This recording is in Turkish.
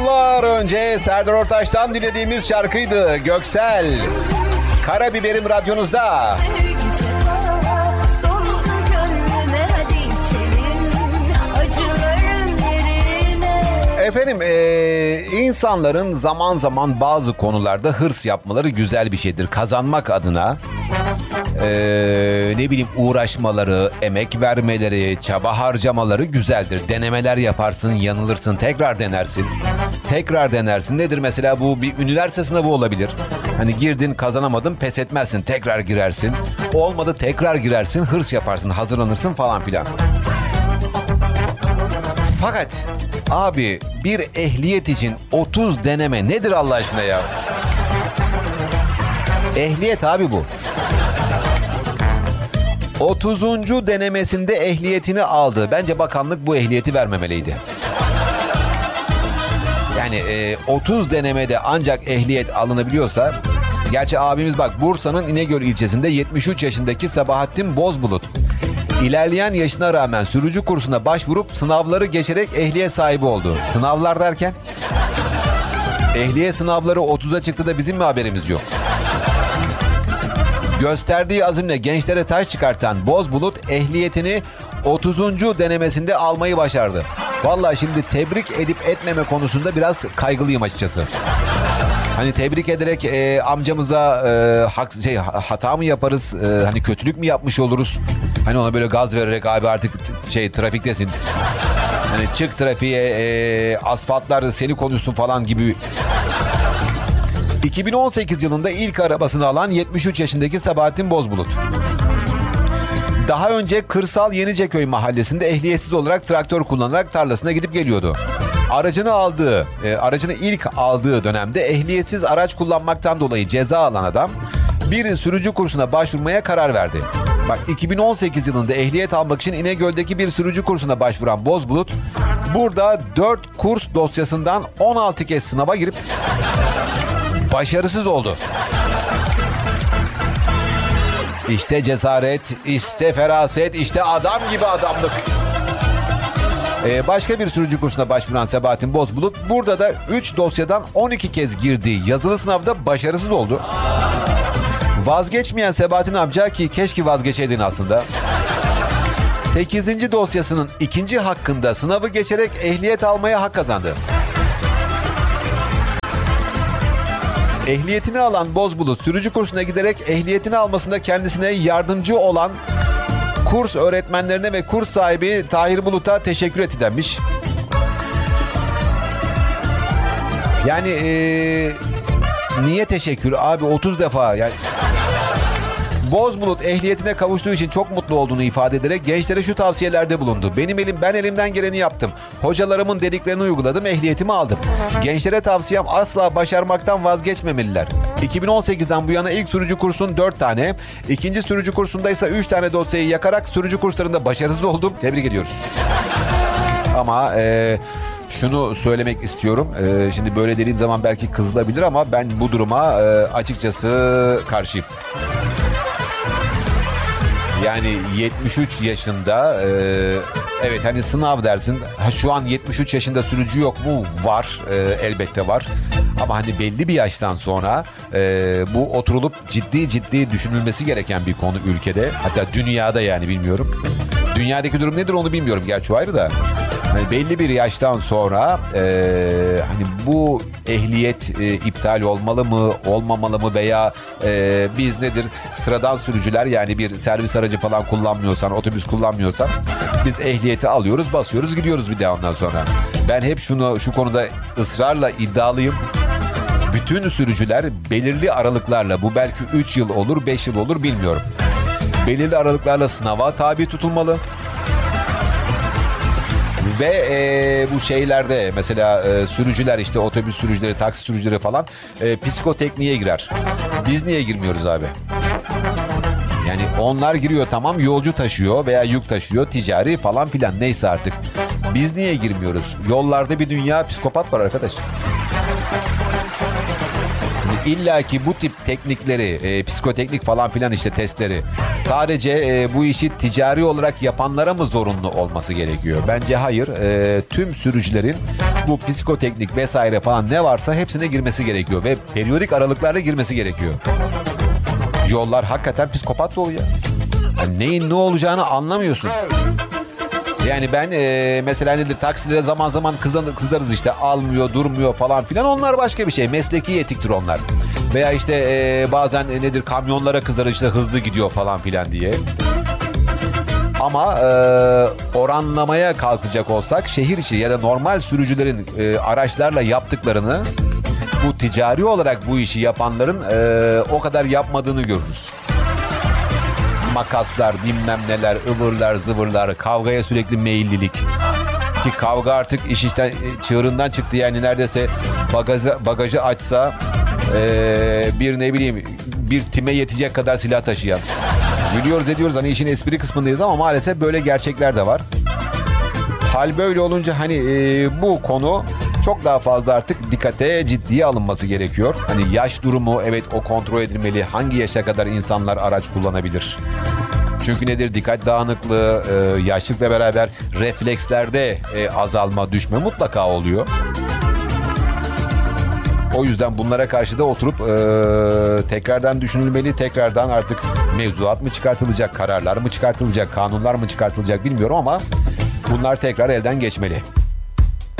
Yıllar önce Serdar Ortaç'tan dinlediğimiz şarkıydı. Göksel. Karabiberim radyonuzda. Efendim insanların zaman zaman bazı konularda hırs yapmaları güzel bir şeydir. Kazanmak adına ne bileyim uğraşmaları, emek vermeleri, çaba harcamaları güzeldir. Denemeler yaparsın, yanılırsın, tekrar denersin. Tekrar denersin. Nedir mesela bu? Bir üniversite sınavı olabilir. Hani girdin, kazanamadın, pes etmezsin, tekrar girersin. Olmadı, tekrar girersin, hırs yaparsın, hazırlanırsın falan filan. Fakat abi bir ehliyet için 30 deneme nedir Allah aşkına ya? Ehliyet abi bu. 30. denemesinde ehliyetini aldı. Bence bakanlık bu ehliyeti vermemeliydi. Yani 30 denemede ancak ehliyet alınabiliyorsa... Gerçi abimiz bak Bursa'nın İnegöl ilçesinde 73 yaşındaki Sabahattin Bozbulut. İlerleyen yaşına rağmen sürücü kursuna başvurup sınavları geçerek ehliyet sahibi oldu. Sınavlar derken? Ehliyet sınavları 30'a çıktı da bizim mi haberimiz yok? Gösterdiği azimle gençlere taş çıkartan Bozbulut ehliyetini 30. denemesinde almayı başardı. Vallahi şimdi tebrik edip etmeme konusunda biraz kaygılıyım açıkçası. Hani tebrik ederek amcamıza hata mı yaparız? Hani kötülük mü yapmış oluruz? Hani ona böyle gaz vererek abi artık trafiktesin. Hani çık trafiğe, asfaltlar seni konuşsun falan gibi. 2018 yılında ilk arabasını alan 73 yaşındaki Sabahattin Bozbulut. Daha önce kırsal Yeniceköy mahallesinde ehliyetsiz olarak traktör kullanarak tarlasına gidip geliyordu. Aracını ilk aldığı dönemde ehliyetsiz araç kullanmaktan dolayı ceza alan adam bir sürücü kursuna başvurmaya karar verdi. Bak 2018 yılında ehliyet almak için İnegöl'deki bir sürücü kursuna başvuran Bozbulut burada 4 kurs dosyasından 16 kez sınava girip başarısız oldu. İşte cesaret, işte feraset, işte adam gibi adamlık. Başka bir sürücü kursuna başvuran Sabahattin Bozbulut burada da 3 dosyadan 12 kez girdiği yazılı sınavda başarısız oldu. Vazgeçmeyen Sabahattin amca ki keşke vazgeçeydin aslında. 8. dosyasının 2. hakkında sınavı geçerek ehliyet almaya hak kazandı. Ehliyetini alan Bozbulut sürücü kursuna giderek ehliyetini almasında kendisine yardımcı olan kurs öğretmenlerine ve kurs sahibi Tahir Bulut'a teşekkür etti denmiş. Yani niye teşekkür abi 30 defa yani. Bozbulut ehliyetine kavuştuğu için çok mutlu olduğunu ifade ederek gençlere şu tavsiyelerde bulundu. Ben elimden geleni yaptım. Hocalarımın dediklerini uyguladım, ehliyetimi aldım. Gençlere tavsiyem asla başarmaktan vazgeçmemeliler. 2018'den bu yana ilk sürücü kursun 4 tane, ikinci sürücü kursunda ise 3 tane dosyayı yakarak sürücü kurslarında başarısız oldum. Tebrik ediyoruz. Ama şunu söylemek istiyorum. Şimdi böyle dediğim zaman belki kızılabilir ama ben bu duruma açıkçası karşıyım. Yani 73 yaşında evet hani sınav dersin. Şu an 73 yaşında sürücü yok mu? Var. Elbette var. Ama hani belli bir yaştan sonra bu oturulup ciddi düşünülmesi gereken bir konu ülkede. Hatta dünyada yani bilmiyorum. Dünyadaki durum nedir onu bilmiyorum. Gerçi o ayrı da. Yani belli bir yaştan sonra hani bu ehliyet iptal olmalı mı, olmamalı mı veya biz nedir sıradan sürücüler yani bir servis aracı falan kullanmıyorsan, otobüs kullanmıyorsan biz ehliyeti alıyoruz, basıyoruz, gidiyoruz bir daha ondan sonra. Ben hep şu konuda ısrarla iddialıyım. Bütün sürücüler belirli aralıklarla bu belki 3 yıl olur, 5 yıl olur bilmiyorum. Belirli aralıklarla sınava tabi tutulmalı. Ve bu şeylerde mesela sürücüler işte otobüs sürücüleri, taksi sürücüleri falan psikotekniğe girer. Biz niye girmiyoruz abi? Yani onlar giriyor tamam yolcu taşıyor veya yük taşıyor ticari falan filan neyse artık. Biz niye girmiyoruz? Yollarda bir dünya psikopat var arkadaş. İlla ki bu tip teknikleri, psikoteknik falan filan işte testleri sadece bu işi ticari olarak yapanlara mı zorunlu olması gerekiyor? Bence hayır. Tüm sürücülerin bu psikoteknik vesaire falan ne varsa hepsine girmesi gerekiyor ve periyodik aralıklarla girmesi gerekiyor. Yollar hakikaten psikopat dolu ya. Yani neyin ne olacağını anlamıyorsun. Yani ben mesela nedir, taksilere zaman zaman kızarız işte, almıyor, durmuyor falan filan, onlar başka bir şey. Mesleki etiktir onlar. Veya işte bazen nedir, kamyonlara kızarız işte, hızlı gidiyor falan filan diye. Ama oranlamaya kalkacak olsak şehir içi ya da normal sürücülerin araçlarla yaptıklarını, bu ticari olarak bu işi yapanların o kadar yapmadığını görürüz. Makaslar, bilmem neler, ıvırlar, zıvırlar, kavgaya sürekli meyillilik. Ki kavga artık iş işten çığırından çıktı yani, neredeyse bagajı açsa bir ne bileyim bir time yetecek kadar silah taşıyan. Gülüyoruz ediyoruz, hani işin espri kısmındayız ama maalesef böyle gerçekler de var. Hal böyle olunca hani bu konu çok daha fazla artık dikkate, ciddiye alınması gerekiyor. Hani yaş durumu, evet, o kontrol edilmeli. Hangi yaşa kadar insanlar araç kullanabilir? Çünkü nedir, dikkat dağınıklığı, yaşlılıkla beraber reflekslerde azalma, düşme mutlaka oluyor. O yüzden bunlara karşı da oturup tekrardan düşünülmeli. Tekrardan artık mevzuat mı çıkartılacak, kararlar mı çıkartılacak, kanunlar mı çıkartılacak bilmiyorum ama bunlar tekrar elden geçmeli.